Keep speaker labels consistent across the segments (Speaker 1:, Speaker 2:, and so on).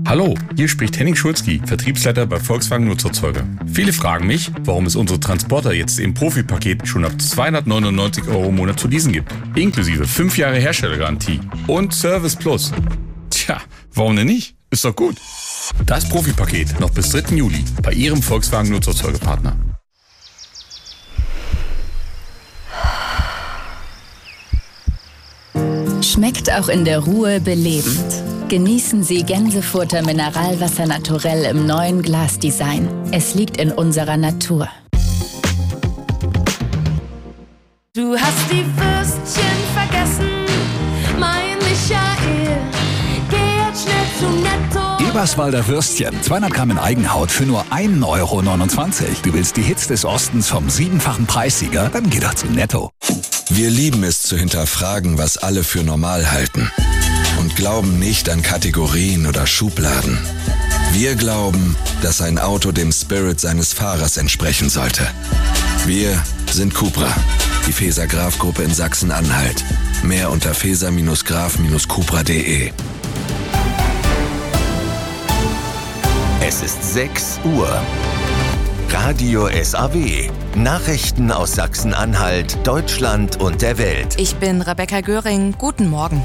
Speaker 1: Hallo, hier spricht Henning Schulzki, Vertriebsleiter bei Volkswagen Nutzerzeuger. Viele fragen mich, warum es unsere Transporter jetzt im Profi-Paket schon ab 299 € im Monat zu leasen gibt. Inklusive 5 Jahre Herstellergarantie und Service Plus. Tja, warum denn nicht? Ist doch gut. Das Profi-Paket noch bis 3. Juli bei Ihrem Volkswagen Nutzerzeugerpartner.
Speaker 2: Schmeckt auch in der Ruhe belebend. Genießen Sie Gänsefutter Mineralwasser naturell im neuen Glasdesign. Es liegt in unserer Natur.
Speaker 3: Du hast die Würstchen vergessen, mein Michael. Geh jetzt schnell zu Netto.
Speaker 4: Eberswalder Würstchen, 200 Gramm in Eigenhaut für nur 1,29 €. Du willst die Hits des Ostens vom 7-fachen Preissieger? Dann geh doch zu Netto.
Speaker 5: Wir lieben es zu hinterfragen, was alle für normal halten. Und glauben nicht an Kategorien oder Schubladen. Wir glauben, dass ein Auto dem Spirit seines Fahrers entsprechen sollte. Wir sind Cupra, die Feser-Graf-Gruppe in Sachsen-Anhalt. Mehr unter feser-graf-cupra.de.
Speaker 6: Es ist 6 Uhr. Radio SAW. Nachrichten aus Sachsen-Anhalt, Deutschland und der Welt.
Speaker 3: Ich bin Rebecca Göring. Guten Morgen.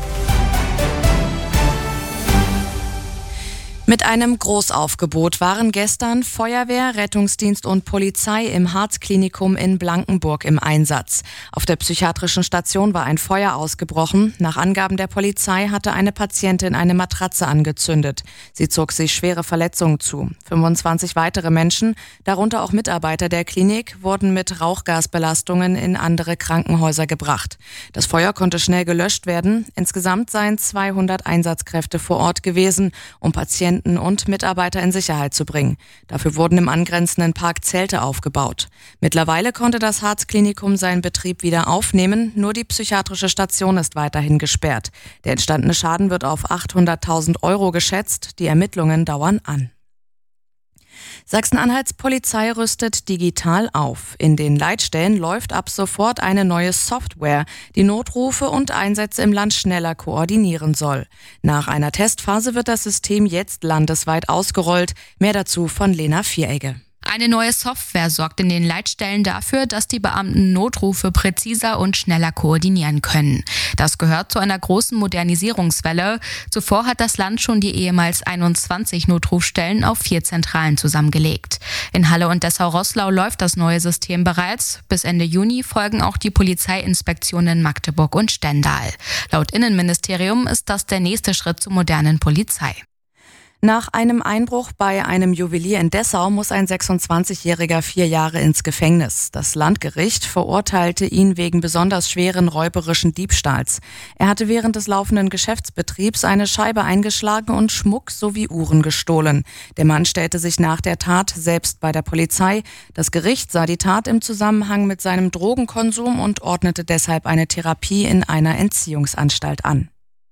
Speaker 3: Mit einem Großaufgebot waren gestern Feuerwehr, Rettungsdienst und Polizei im Harz-Klinikum in Blankenburg im Einsatz. Auf der psychiatrischen Station war ein Feuer ausgebrochen. Nach Angaben der Polizei hatte eine Patientin eine Matratze angezündet. Sie zog sich schwere Verletzungen zu. 25 weitere Menschen, darunter auch Mitarbeiter der Klinik, wurden mit Rauchgasbelastungen in andere Krankenhäuser gebracht. Das Feuer konnte schnell gelöscht werden. Insgesamt seien 200 Einsatzkräfte vor Ort gewesen, um Patienten und Mitarbeiter in Sicherheit zu bringen. Dafür wurden im angrenzenden Park Zelte aufgebaut. Mittlerweile konnte das Harz-Klinikum seinen Betrieb wieder aufnehmen, nur die psychiatrische Station ist weiterhin gesperrt. Der entstandene Schaden wird auf 800.000 € geschätzt, die Ermittlungen dauern an. Sachsen-Anhalts Polizei rüstet digital auf. In den Leitstellen läuft ab sofort eine neue Software, die Notrufe und Einsätze im Land schneller koordinieren soll. Nach einer Testphase wird das System jetzt landesweit ausgerollt. Mehr dazu von Lena Vieregge.
Speaker 7: Eine neue Software sorgt in den Leitstellen dafür, dass die Beamten Notrufe präziser und schneller koordinieren können. Das gehört zu einer großen Modernisierungswelle. Zuvor hat das Land schon die ehemals 21 Notrufstellen auf 4 Zentralen zusammengelegt. In Halle und Dessau-Roßlau läuft das neue System bereits. Bis Ende Juni folgen auch die Polizeiinspektionen in Magdeburg und Stendal. Laut Innenministerium ist das der nächste Schritt zur modernen Polizei.
Speaker 3: Nach einem Einbruch bei einem Juwelier in Dessau muss ein 26-Jähriger 4 Jahre ins Gefängnis. Das Landgericht verurteilte ihn wegen besonders schweren räuberischen Diebstahls. Er hatte während des laufenden Geschäftsbetriebs eine Scheibe eingeschlagen und Schmuck sowie Uhren gestohlen. Der Mann stellte sich nach der Tat selbst bei der Polizei. Das Gericht sah die Tat im Zusammenhang mit seinem Drogenkonsum und ordnete deshalb eine Therapie in einer Entziehungsanstalt an.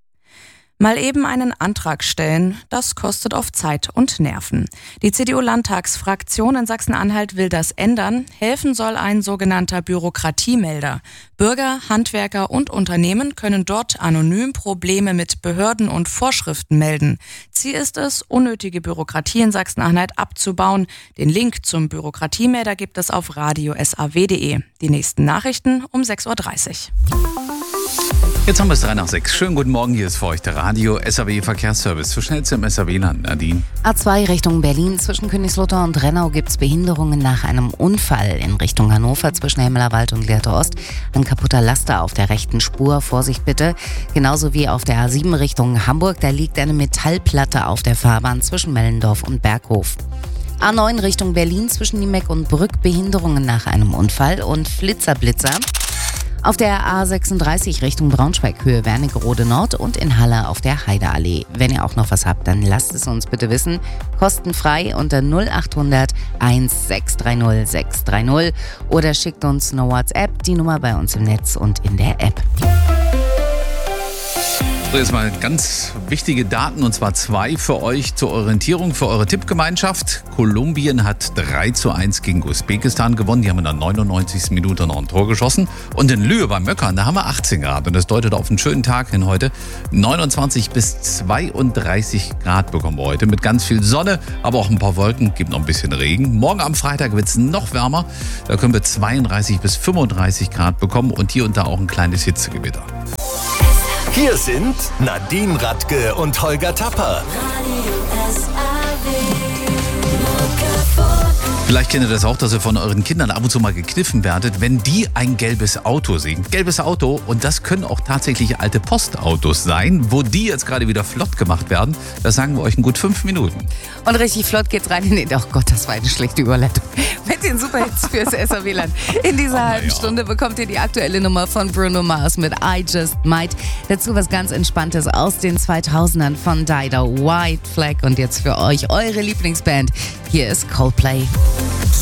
Speaker 3: Mal eben einen Antrag stellen, das kostet oft Zeit und Nerven. Die CDU-Landtagsfraktion in Sachsen-Anhalt will das ändern. Helfen soll ein sogenannter Bürokratiemelder. Bürger, Handwerker und Unternehmen können dort anonym Probleme mit Behörden und Vorschriften melden. Ziel ist es, unnötige Bürokratie in Sachsen-Anhalt abzubauen. Den Link zum Bürokratiemelder gibt es auf radio.saw.de. Die nächsten Nachrichten um 6:30 Uhr.
Speaker 8: Jetzt haben wir es 3 nach 6. Schönen guten Morgen, hier ist für euch der Radio SAW Verkehrsservice. Zu schnell zum SAW-Land, Nadine.
Speaker 9: A2 Richtung Berlin. Zwischen Königslutter und Rennau gibt es Behinderungen nach einem Unfall. In Richtung Hannover zwischen Hemmelerwald und Lehrte Ost. Ein kaputter Laster auf der rechten Spur. Vorsicht bitte. Genauso wie auf der A7 Richtung Hamburg. Da liegt eine Metallplatte auf der Fahrbahn zwischen Mellendorf und Berghof. A9 Richtung Berlin zwischen Niemeck und Brück. Behinderungen nach einem Unfall und Flitzer. Auf der A36 Richtung Braunschweig, Höhe Wernigerode Nord und in Halle auf der Heideallee. Wenn ihr auch noch was habt, dann lasst es uns bitte wissen. Kostenfrei unter 0800 1630 630 oder schickt uns eine WhatsApp, die Nummer bei uns im Netz und in der App.
Speaker 8: So, jetzt mal ganz wichtige Daten, und zwar 2 für euch zur Orientierung, für eure Tippgemeinschaft. Kolumbien hat 3:1 gegen Usbekistan gewonnen. Die haben in der 99. Minute noch ein Tor geschossen. Und in Lühe beim Möckern, da haben wir 18 Grad. Und das deutet auf einen schönen Tag hin heute. 29 bis 32 Grad bekommen wir heute. Mit ganz viel Sonne, aber auch ein paar Wolken. Gibt noch ein bisschen Regen. Morgen am Freitag wird es noch wärmer. Da können wir 32 bis 35 Grad bekommen. Und hier und da auch ein kleines Hitzegewitter.
Speaker 6: Hier sind Nadine Radke und Holger Tapper.
Speaker 8: Vielleicht kennt ihr das auch, dass ihr von euren Kindern ab und zu mal gekniffen werdet, wenn die ein gelbes Auto sehen. Gelbes Auto, und das können auch tatsächlich alte Postautos sein. Wo die jetzt gerade wieder flott gemacht werden, das sagen wir euch in gut 5 Minuten.
Speaker 9: Und richtig flott geht's rein in den... Oh Gott, das war eine schlechte Überleitung. Mit den Superhits fürs SAW-Land. In dieser halben Stunde bekommt ihr die aktuelle Nummer von Bruno Mars mit I Just Might. Dazu was ganz Entspanntes aus den 2000ern von Dido, White Flag. Und jetzt für euch eure Lieblingsband. Hier ist Coldplay.